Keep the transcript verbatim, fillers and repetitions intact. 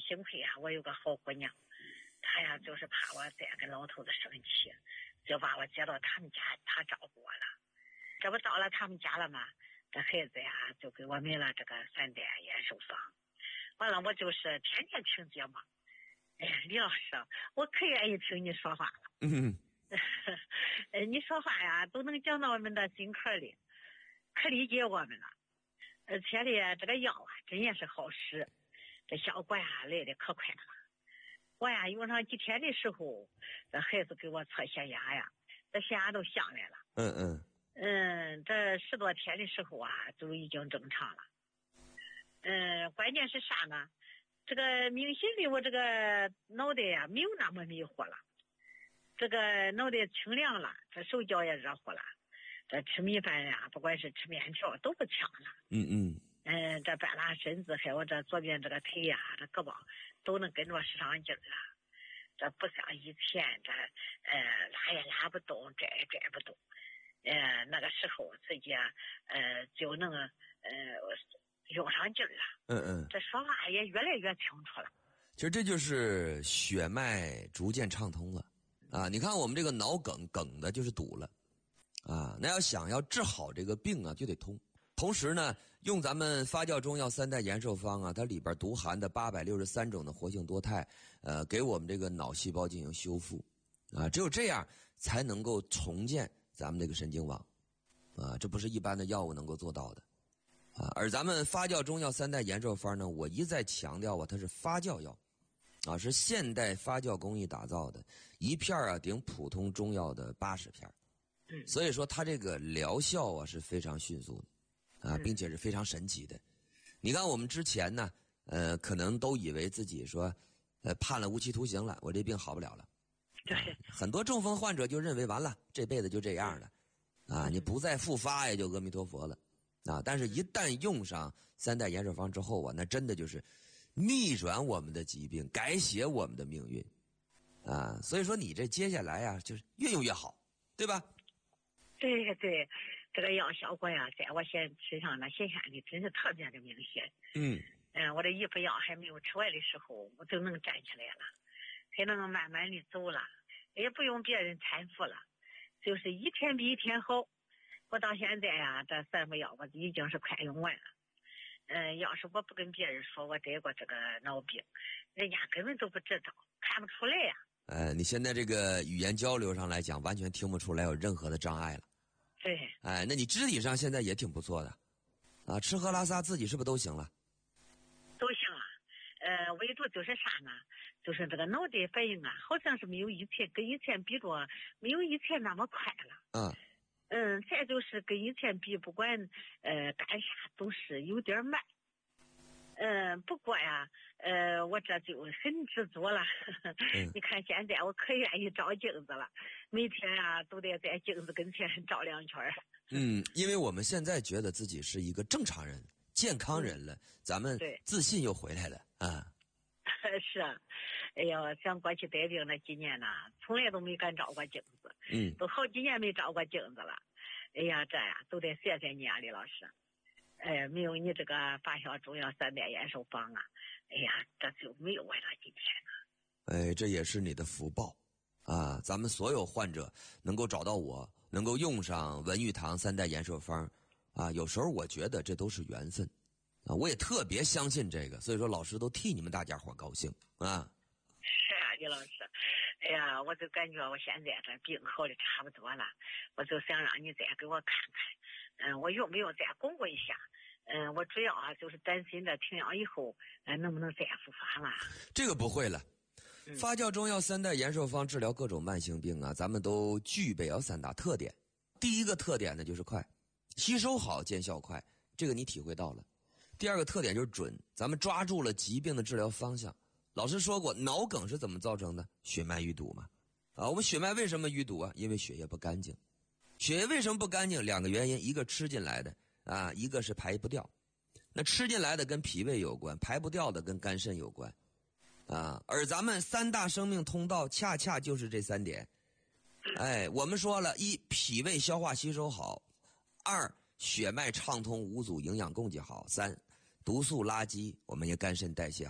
幸亏啊，我有个好姑娘，她呀就是怕我再跟老头子生气，就把我接到他们家，她照顾我了。这不到了他们家了吗？这孩子呀就给我买了这个三代延寿方，完了我就是天天听节目。哎呀，李老师，我可愿意听你说话了。 嗯， 你说话呀都能讲到我们的心坎里，可理解我们了。而且呢，这个药啊真也是好使，这效果呀来的可快了。我呀用上几天的时候，这孩子给我测血压呀，这血压都下来了。 嗯嗯嗯，这十多天的时候啊，就已经正常了。嗯，关键是啥呢？这个明显的我这个脑袋呀没有那么迷糊了，这个脑袋清亮了，这手脚也热乎了，这吃米饭呀，不管是吃面条都不呛了。 嗯嗯嗯，这半拉身子还有这左边这个腿呀，这胳膊都能跟着使上劲儿了。这不像以前这呃拉也拉不动，拽也拽不动。呃，那个时候自己呃就能呃用上劲儿了。 嗯嗯， 这说话也越来越清楚了。 其实这就是血脉逐渐畅通了啊！你看我们这个脑梗梗的就是堵了啊，那要想要治好这个病啊，就得通。同时呢，用咱们发酵中药三代延寿方啊，它里边独含的八百六十三种的活性多肽，呃，给我们这个脑细胞进行修复啊，只有这样才能够重建咱们这个神经网啊，这不是一般的药物能够做到的啊。而咱们发酵中药三代延寿方呢，我一再强调啊，它是发酵药啊，是现代发酵工艺打造的，一片啊顶普通中药的八十片，所以说它这个疗效啊是非常迅速的。啊，并且是非常神奇的。你看我们之前呢，呃，可能都以为自己说，呃，判了无期徒刑了，我这病好不了了。 对、 啊，很多中风患者就认为完了，这辈子就这样了，啊，你不再复发也就阿弥陀佛了，啊，但是一旦用上三代延寿方之后啊，那真的就是逆转我们的疾病，改写我们的命运，啊，所以说你这接下来啊，就是越用越好，对吧？ 对对。这个药效果呀，在我身身上呢显现的真是特别的明显。 嗯嗯，我这一副药还没有吃完的时候，我就能站起来了，还能慢慢的走了，也不用别人搀扶了，就是一天比一天好。我到现在呀，这三副药我已经是快用完了。嗯，要是我不跟别人说我得过这个脑病，人家根本都不知道，看不出来呀。 呃，你现在这个语言交流上来讲，完全听不出来有任何的障碍了。 对， 哎，那你肢体上现在也挺不错的，啊，吃喝拉撒自己是不是都行了？ 都行了，呃，唯独就是啥呢？就是这个脑袋反应啊，好像是没有以前跟以前比着没有以前那么快了。 啊， 嗯，再就是跟以前比，不管呃干啥都是有点慢。嗯、呃，不过呀，呃，我这就很知足了。 嗯、 你看现在我可愿意照镜子了，每天啊都得在镜子跟前照两圈。 嗯，因为我们现在觉得自己是一个正常人、健康人了，嗯、咱们自信又回来了啊。 是啊，哎呀，想过去带病那几年呢，从来都没敢照过镜子。 嗯， 都好几年没照过镜子了。哎呀，这呀都得谢谢你啊，李老师。哎，没有你这个发酵中药三代延寿方啊，哎呀，这就没有我到今天了。 哎，这也是你的福报啊！咱们所有患者能够找到我，能够用上文玉堂三代延寿方啊，有时候我觉得这都是缘分啊！我也特别相信这个，所以说老师都替你们大家伙高兴啊！ 是啊，李老师。哎呀，我就感觉我现在这病好的差不多了，我就想让你再给我看看，嗯，我用不用再巩固一下？嗯，我主要啊就是担心这停药以后，嗯，能不能再复发了？ 这个不会了。发酵中药三代延寿方治疗各种慢性病啊，咱们都具备有三大特点。第一个特点呢就是快，吸收好，见效快，这个你体会到了。第二个特点就是准，咱们抓住了疾病的治疗方向。老师说过，脑梗是怎么造成的？血脉淤堵嘛。啊，我们血脉为什么淤堵啊？因为血液不干净。血液为什么不干净？两个原因，一个吃进来的啊，一个是排不掉。那吃进来的跟脾胃有关，排不掉的跟肝肾有关。啊，而咱们三大生命通道恰恰就是这三点。哎，我们说了，一脾胃消化吸收好，二血脉畅通无阻，营养供给好，三毒素垃圾，我们也肝肾代谢好。